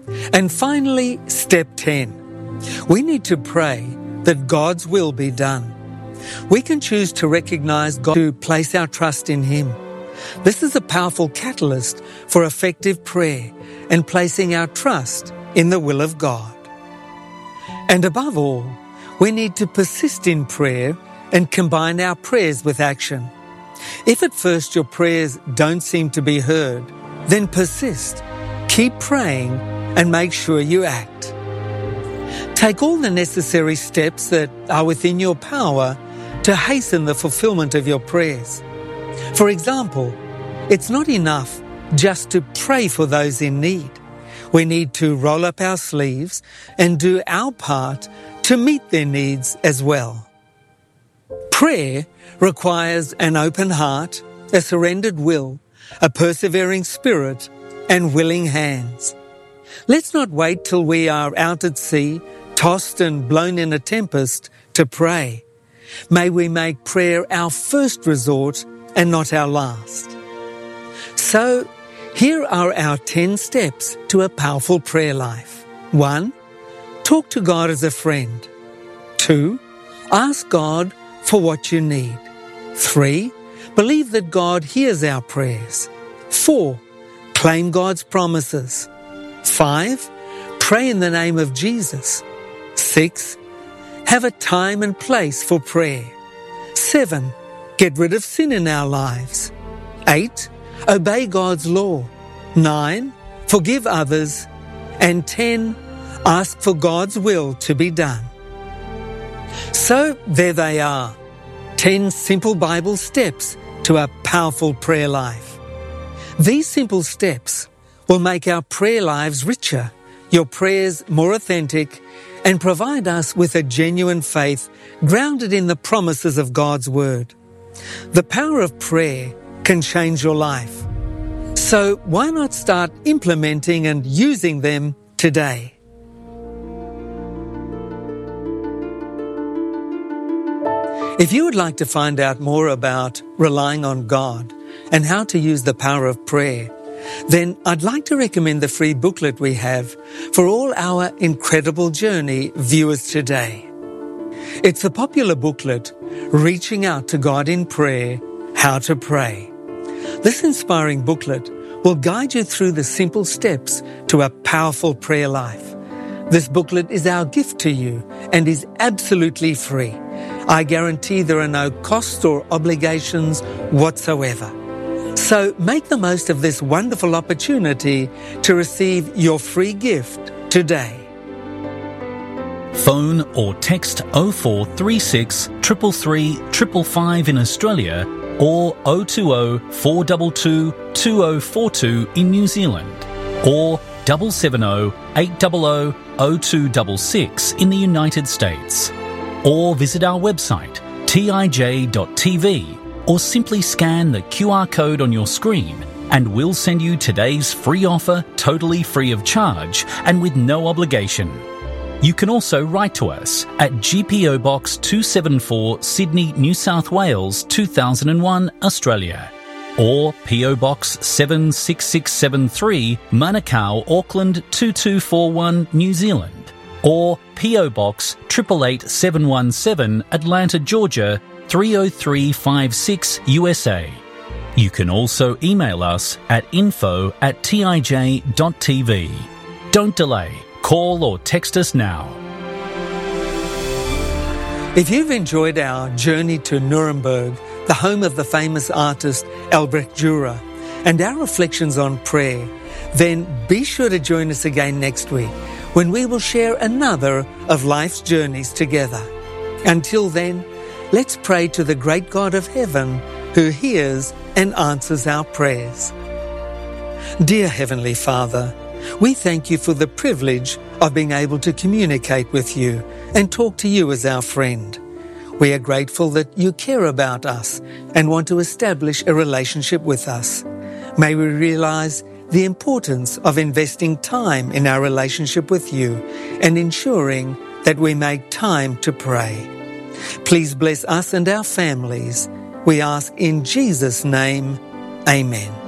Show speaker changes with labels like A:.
A: And finally, step 10. We need to pray that God's will be done. We can choose to recognize God, to place our trust in Him. This is a powerful catalyst for effective prayer and placing our trust in the will of God. And above all, we need to persist in prayer and combine our prayers with action. If at first your prayers don't seem to be heard, then persist. Keep praying and make sure you act. Take all the necessary steps that are within your power to hasten the fulfillment of your prayers. For example, it's not enough just to pray for those in need. We need to roll up our sleeves and do our part to meet their needs as well. Prayer requires an open heart, a surrendered will, a persevering spirit, and willing hands. Let's not wait till we are out at sea, tossed and blown in a tempest, to pray. May we make prayer our first resort and not our last. So, here are our 10 steps to a powerful prayer life. 1. Talk to God as a friend. 2. Ask God for what you need. 3. Believe that God hears our prayers. 4. Claim God's promises. 5. Pray in the name of Jesus. 6. Have a time and place for prayer. 7. Get rid of sin in our lives. 8. Obey God's law. 9. Forgive others. And 10. Ask for God's will to be done. So there they are. 10 simple Bible steps to a powerful prayer life. These simple steps will make our prayer lives richer, your prayers more authentic, and provide us with a genuine faith grounded in the promises of God's Word. The power of prayer can change your life. So why not start implementing and using them today? If you would like to find out more about relying on God and how to use the power of prayer, then I'd like to recommend the free booklet we have for all our Incredible Journey viewers today. It's the popular booklet, Reaching Out to God in Prayer, How to Pray. This inspiring booklet will guide you through the simple steps to a powerful prayer life. This booklet is our gift to you and is absolutely free. I guarantee there are no costs or obligations whatsoever. So make the most of this wonderful opportunity to receive your free gift today.
B: Phone or text 0436 333 555 in Australia or 020 422 2042 in New Zealand or 770 800 0266 in the United States. Or visit our website tij.tv or simply scan the QR code on your screen and we'll send you today's free offer totally free of charge and with no obligation. You can also write to us at GPO Box 274 Sydney, New South Wales 2001, Australia, or PO Box 76673 Manukau, Auckland 2241, New Zealand, or PO Box 888-717 Atlanta, Georgia 30356 USA. You can also email us at info@tij.tv. Don't delay. Call or text us now.
A: If you've enjoyed our journey to Nuremberg, the home of the famous artist Albrecht Dürer, and our reflections on prayer, then be sure to join us again next week when we will share another of life's journeys together. Until then, let's pray to the great God of heaven who hears and answers our prayers. Dear Heavenly Father, we thank you for the privilege of being able to communicate with you and talk to you as our friend. We are grateful that you care about us and want to establish a relationship with us. May we realize the importance of investing time in our relationship with you and ensuring that we make time to pray. Please bless us and our families. We ask in Jesus' name, Amen.